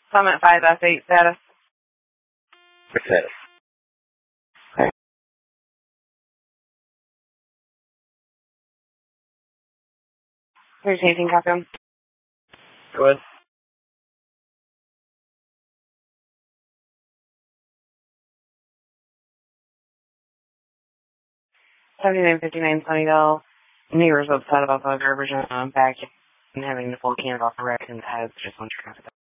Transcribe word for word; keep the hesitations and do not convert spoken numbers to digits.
Summit five S eight status. Status. Okay. Here's anything, Capcom. Go ahead. seventy-nine fifty-nine Sunnydale. Neighbors upset about the garbage on back and having the full can off the rack and has just one traffic.